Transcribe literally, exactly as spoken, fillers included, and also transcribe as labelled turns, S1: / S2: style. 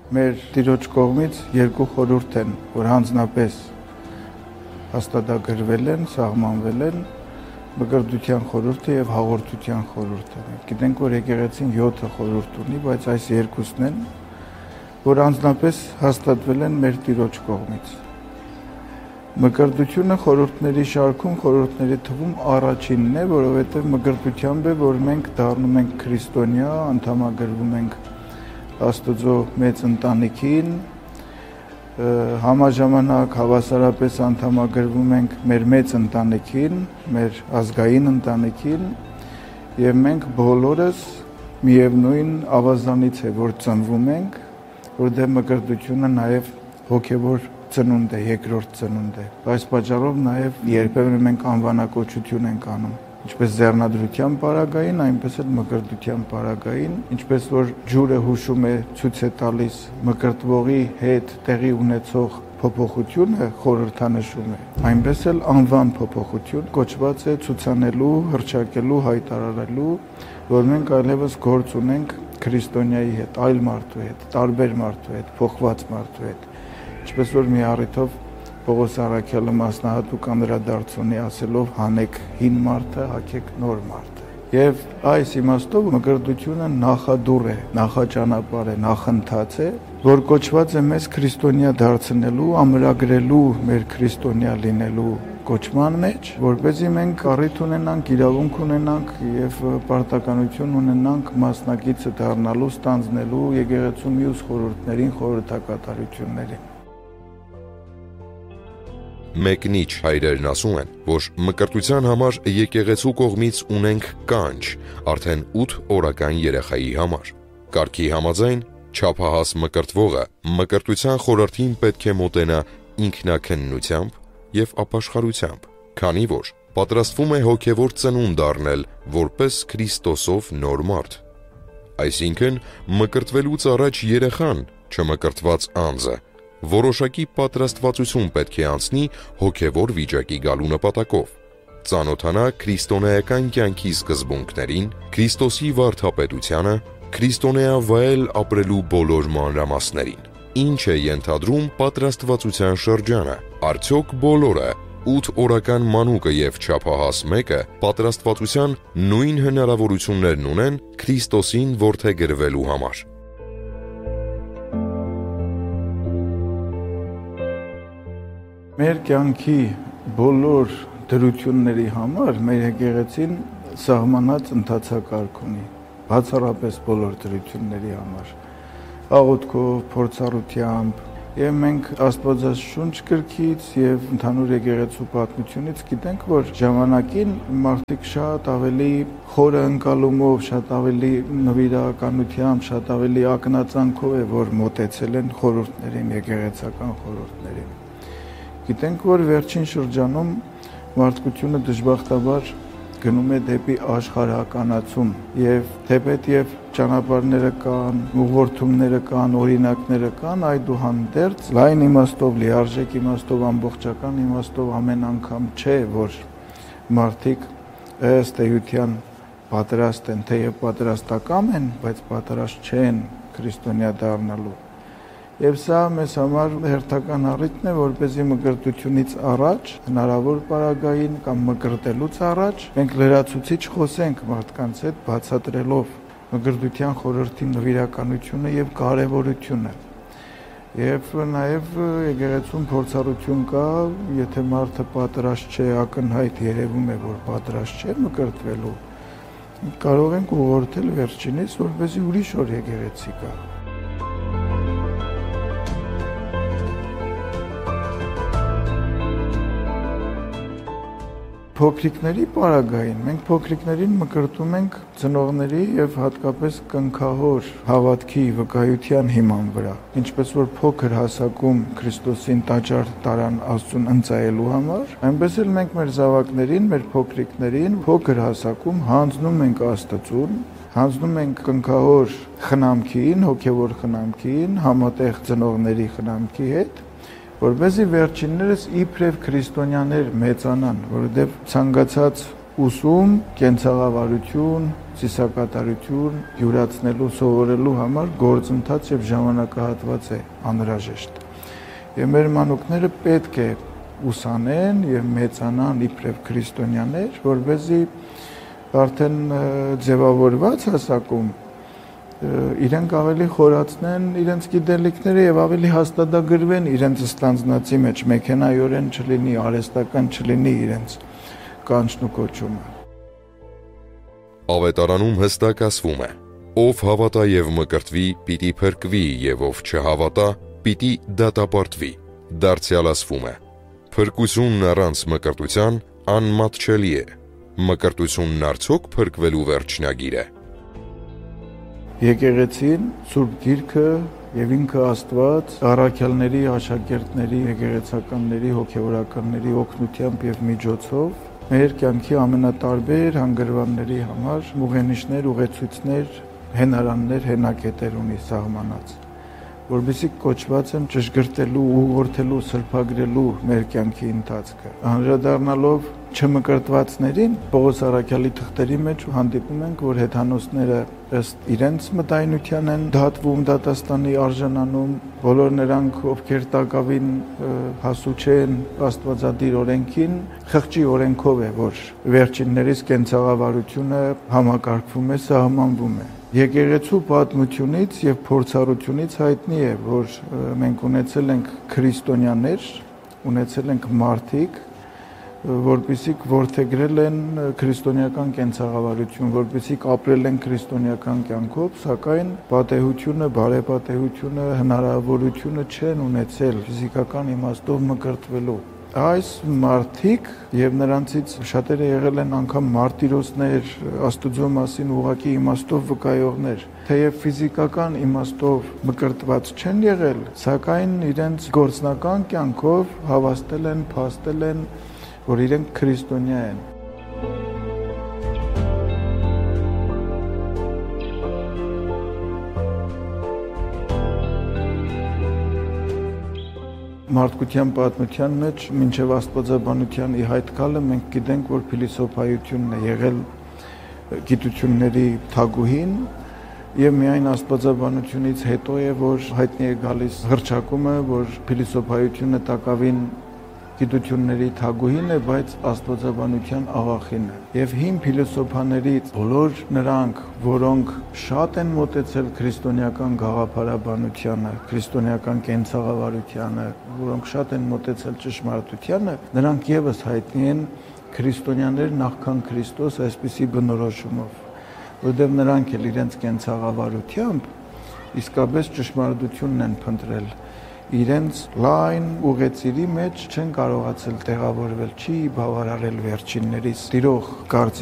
S1: մեր Տիրոջ կողմից երկու խորհուրդ են, որ հանձնապես հաստատագրվել են, սահմանվել են, մկրտության խորհուրդը եւ հաղորդության խորհուրդը։ Գիտենք, որ եկեղեցին յոթ խորհուրդ ունի, բայց այս երկուսն են, որ անձնապես հաստատվել են մեր Տիրոջ կողմից։ Մկրտությունը խորհուրդների շարքում, խորհուրդների թվում առաջինն է, որովհետև մկրտությամբ է, որ մենք դառնում ենք քրիստոնյա, անդամագրվում ենք Աստծո մեծ ընտանիքին, համաժամանակ հավասարապես անդամագրվում ենք մեր մեծ ընտանիքին, մեր ազգային ընտանիքին, եւ մենք բոլորս միևնույն ավազանից է, որ ծնվում ենք, որտեղ մկրտությունը նաեւ հոգեվոր ծնունդ է, երկրորդ ծնունդ է։ Այս պատճառով նաև երբեմն մենք անվանակոչություն ենք անում, ինչպես ձեռնադրության պարագային, այնպես էլ մկրտության պարագային, ինչպես որ ջուրը հուշում է, ցույց է տալիս մկրտվողի հետ տեղի ունեցող փոփոխությունը խորհրդանշում է, այնպես էլ անվան փոփոխություն կոչված է ցուցանելու, հռչակելու, հայտարարելու, որ մենք այլևս գործ ունենք քրիստոնյայի հետ, այլ մարդու հետ, տարբեր մարդու հետ, փոխված մարդու հետ։ Ինչպես որ մի առիթով Պողոս Առաքյալը մասնահատուկ անդրադարձ ունի ասելով հանեք հին մարդը, հագեք նոր մարդը։ Եվ այս իմաստով մկրտությունը նախադուռ է, նախաճանապարհ է, նախընթաց է, որ կոչված է մեզ քրիստոնյա դարձնելու, ամրագրելու մեր քրիստոնյա լինելու կոչման մեջ, որպեսզի մենք առիթ ունենանք, իրավունք ունենանք եւ պարտականություն ունենանք մասնակիցը դառնալու, ստանձնելու եկեղեցու մյուս խորհուրդներին, խորհրդակատարություններին։
S2: Մեկնիչ հայրերն ասում են, որ մկրտության համար եկեղեցու կողմից ունենք կանչ, արդեն ութ օրական երեխայի համար։ Կարգի համաձայն չափահաս մկրտվողը մկրտության խորհրդին պետք է մոտենա ինքնակննությամբ եւ ապաշխարությամբ, քանի որ պատրաստվում է հոգեվոր ծնունդ դառնել որպես Քրիստոսով նոր մարդ։ Այսինքն մկրտվելուց առաջ երեխան, չմկրտված անձը, որոշակի պատրաստվածություն պետք է անցնի հոգևոր վիճակի գալու նպատակով, ծանոթանա քրիստոնեական կյանքի սկզբունքներին, Քրիստոսի վարդապետությանը, քրիստոնեա վայել ապրելու բոլոր մանրամասներին։ Ինչ է ենթադրում պատրաստվածության շրջանը, արդյոք բոլորը ութ օրական մանուկը եւ չափահաս մեկը պատրաստվածության նույն հնարավորություններն ունեն Քրիստոսին որդեգրվելու համար։
S1: Մեր կյանքի բոլոր դրությունների համար մեր եկեղեցին սահմանած ընթացակարգ ունի, բացառապես բոլոր դրությունների համար, աղոթքով, փորձառությամբ, եւ մենք Աստվածաշունչ գրքից եւ ընդհանուր եկեղեցու պատմությունից գիտենք, որ ժամանակին մարդիկ շատ ավելի խորը ընկալումով, շատ ավելի նվիրականությամբ, շատ ավելի ակնածանքով է, որ մոտեցել են խորհուրդներին, եկեղեցական խորհուրդներին։ Գիտենք, որ վերջին շրջանում մարդկությունը դժբախտաբար գնում է դեպի աշխարհականացում եւ թեպետ եւ ճանապարհները կան, ուղղորդումները կան, օրինակները կան, այդուհանդերձ լայն իմաստով, լիարժեք իմաստով, ամբողջական իմաստով ամեն անգամ չէ, որ մարդիկ ըստ էության պատրաստ են, թեև պատրաստակամ են, բայց պատրաստ չեն քրիստոնյա դառնալու։ Եվ սա մեզ համար հերթական առիթն է, որպեսզի մկրտությունից առաջ, հնարավոր պարագային կամ մկրտելուց առաջ, մենք լրացուցիչ խոսենք մարդկանց հետ, բացատրելով մկրտության խորհրդի նվիրականությունը եւ կարեւորությունը։ Եվ նաեւ եկեղեցում փորձառություն կա, եթե մարդը պատրաստ չէ, ակնհայտ երևում է, որ պատրաստ չէ մկրտվելու, կարող ենք ուղղորդել վերջինիս, որպեսզի ուրիշ օր եկեղեցի գա։ Փոքրիկների պարագային մենք փոքրիկներին մկրտում ենք ծնողների եւ հատկապես կնքահոր հավատքի վկայության հիման վրա, ինչպես որ փոքր հասակում Քրիստոսին տաճար տարան Աստծուն ընծայելու համար, այնպես էլ մենք մեր զավակներին, մեր փոքրիկներին փոքր հասակում հանձնում ենք Աստծուն, հանձնում ենք կնքահոր խնամքին, հոգեվոր խնամքին, համատեղ ծնողների խնամքի հետ, որպեսզի վերջիններս իբրև քրիստոնյաներ մեծանան, որովհետև ցանկացած ուսում, կենցաղավարություն, ծիսակատարություն յուրացնելու, սովորելու համար գործընթաց եւ ժամանակահատված է անհրաժեշտ։ Եվ մեր մանուկները պետք է ուսանեն եւ մեծանան իբրև քրիստոնյաներ, որովհետեւ արդեն ձևավորված հասակում իրենք ավելի խորացնեն իրենց գիտելիքները եւ ավելի հաստատագրվեն իրենց ստանձնածի մեջ, մեքենայորեն չլինի, արհեստական չլինի իրենց կանչն ու կոչումը։
S2: Ավետարանում հստակ ասվում է. ով հավատա եւ մկրտվի, պիտի փրկվի, եւ ով չհավատա, պիտի դատապարտվի։ Դարձյալ ասվում է. փրկությունն առանց մկրտության անմատչելի է։ Մկրտությունն արդյոք փրկվելու վերջնագիր է։
S1: Եկեղեցին, Սուրբ Գիրքը եւ ինքը Աստված առաքյալների, աշակերտների, եկեղեցականների, հոգեվորականների օգնությամբ եւ միջոցով մեր կյանքի ամենատարբեր հանգրվանների համար ուղենիշներ, ուղեցույցներ, հենարաններ, հենակետեր ունի սահմանած, որովհետեւ կոչված են ճշգրտելու, ուղղորդելու, սրբագրելու մեր կյանքի ընթացքը։ Անդրադառնալով չմկրտվածներին Պողոս առաքյալի թղթերի մեջ հանդիպում ենք, որ հեթանոսները ըստ իրենց մտայնության են դատվում, դատաստանի արժանանում, բոլոր նրանք, ովքեր տակավին հասու չեն աստվածադիր օրենքին, խղճի օրենքով է, որ վերջիններիս կենցաղավարությունը համակարգվում է, սահմանվում է։ Եկեղեցու պատմությունից եւ փորձառությունից հայտնի է, որ մենք ունեցել ենք քրիստոնյաներ, ունեցել ենք մարդիկ, որպեսզի որդեգրել են քրիստոնեական կենցաղավարություն, որպեսզի ապրել են քրիստոնեական կյանքով, սակայն պատեհությունը, բարեպատեհությունը, հնարավորությունը չեն ունեցել ֆիզիկական իմաստով մկրտվելու։ Այս մարդիկ եւ նրանցից շատերը եղել են անգամ մարտիրոսներ, Աստուծո մասին ուղղակի իմաստով վկայողներ, թեև ֆիզիկական իմաստով մկրտված չեն եղել, սակայն իրենց գործնական կյանքով հավաստել են, փաստել են, որ իրենք քրիստոնյա են։ Մարդկության պատմության մեջ մինչև աստվածաբանության ի հայտ գալը մենք գիտենք, որ փիլիսոփայությունն է եղել գիտությունների թագուհին եւ միայն աստվածաբանությունից հետո է, որ հայտնի է գալիս հռչակումը, որ փիլիսոփայությունը տակավին գիտությունների թագուհին է, բայց աստվածաբանության աղախին է։ Եվ հին փիլիսոփաներից բոլոր նրանք, որոնք շատ են մոտեցել քրիստոնեական գաղափարաբանությանը, քրիստոնեական կենցաղավարությանը, որոնք շատ են մոտեցել ճշմարտությանը, նրանք եւս հայտնի են քրիստոնյաներ նախքան Քրիստոս այսպիսի բնորոշումով, որովհետեւ նրանք էլ իրենց կենցաղավարությամբ իսկապես ճշմարտությունն են փնտրել։ Իրենց լայն ուղեցիրի մեջ չեն կարողացել տեղավորվել, չի բավարարել վերջիններից տիրող կարծիք